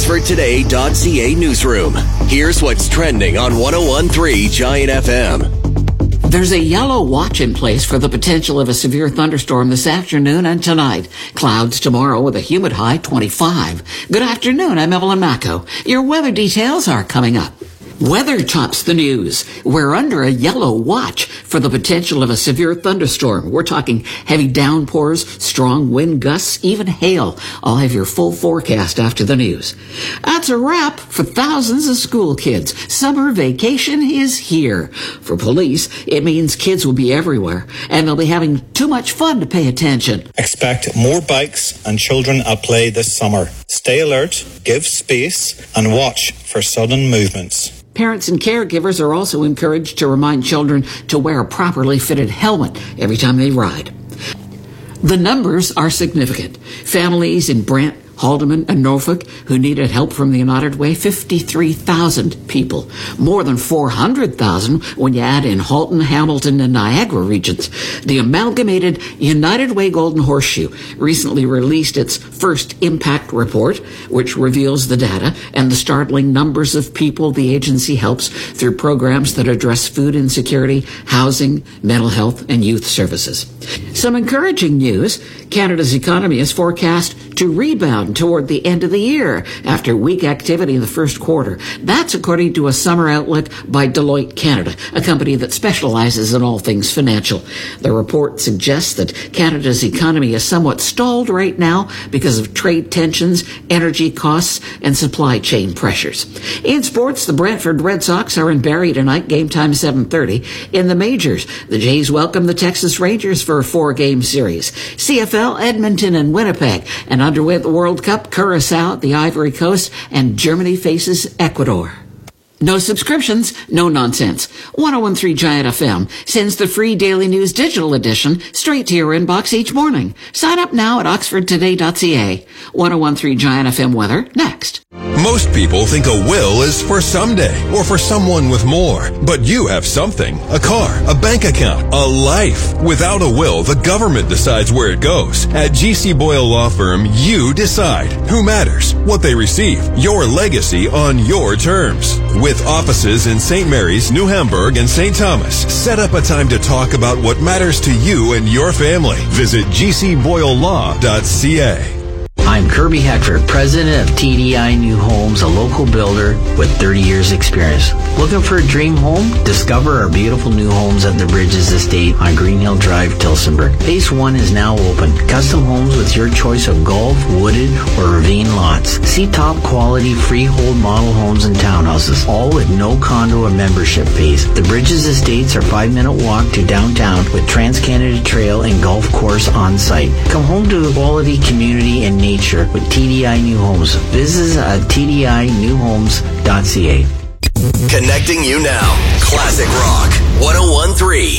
OxfordToday.ca newsroom. Here's what's trending on 101.3 Giant FM. There's a yellow watch in place for the potential of a severe thunderstorm this afternoon and tonight. Clouds tomorrow with a humid high 25. Good afternoon, I'm Evelyn Macco. Your weather details are coming up. Weather tops the news. We're under a yellow watch for the potential of a severe thunderstorm. We're talking heavy downpours, strong wind gusts, even hail. I'll have your full forecast after the news. That's a wrap for thousands of school kids. Summer vacation is here. For police, it means kids will be everywhere, and they'll be having too much fun to pay attention. Expect more bikes and children at play this summer. Stay alert, give space, and watch for sudden movements. Parents and caregivers are also encouraged to remind children to wear a properly fitted helmet every time they ride. The numbers are significant. Families in Brant, Haldeman, and Norfolk who needed help from the United Way, 53,000 people. More than 400,000 when you add in Halton, Hamilton, and Niagara regions. The amalgamated United Way Golden Horseshoe recently released its first impact report, which reveals the data and the startling numbers of people the agency helps through programs that address food insecurity, housing, mental health, and youth services. Some encouraging news. Canada's economy is forecast to rebound toward the end of the year after weak activity in the first quarter. That's according to a summer outlook by Deloitte Canada, a company that specializes in all things financial. The report suggests that Canada's economy is somewhat stalled right now because of trade tensions, energy costs, and supply chain pressures. In sports, the Brantford Red Sox are in Barrie tonight, game time 7:30. In the majors, the Jays welcome the Texas Rangers for a 4-game series. CFL, Edmonton and Winnipeg, and underway at the World Cup, Curacao, the Ivory Coast, and Germany faces Ecuador. No subscriptions, no nonsense. 101.3 Giant FM sends the free Daily News digital edition straight to your inbox each morning. Sign up now at OxfordToday.ca. 101.3 Giant FM weather next. Most people think a will is for someday or for someone with more. But you have something. A car, a bank account, a life. Without a will, the government decides where it goes. At GC Boyle Law Firm, you decide who matters, what they receive, your legacy on your terms. With offices in St. Mary's, New Hamburg, and St. Thomas, set up a time to talk about what matters to you and your family. Visit gcboylelaw.ca. I'm Kirby Heckford, president of TDI New Homes, a local builder with 30 years experience. Looking for a dream home? Discover our beautiful new homes at the Bridges Estate on Green Hill Drive, Tillsonburg. Phase 1 is now open. Custom homes with your choice of golf, wooded, or ravine lots. See top quality freehold model homes and townhouses, all with no condo or membership fees. The Bridges Estates are 5-minute walk to downtown with Trans-Canada Trail and golf course on site. Come home to a quality community and nature with TDI New Homes. Visit us at tdinewhomes.ca. Connecting you now. Classic Rock 101.3.